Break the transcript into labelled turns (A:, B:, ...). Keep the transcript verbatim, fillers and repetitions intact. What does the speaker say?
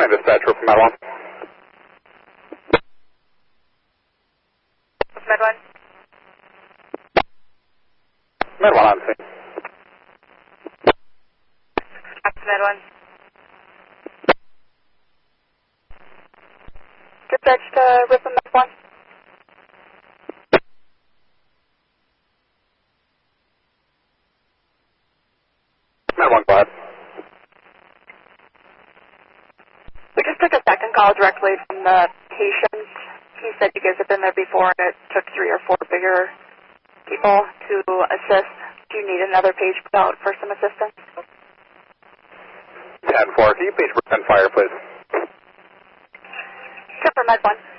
A: Hi, dispatcher from Med one.
B: Med one.
A: Med one on scene.
B: Med one. Dispatch to Ripon Med one.
A: Med one, go ahead.
B: We just took a second call directly from the patient. He said you guys have been there before and it took three or four bigger people to assist. Do you need another page put out for some assistance?
A: ten four, can you please bring fire, please?
B: Except for Med one.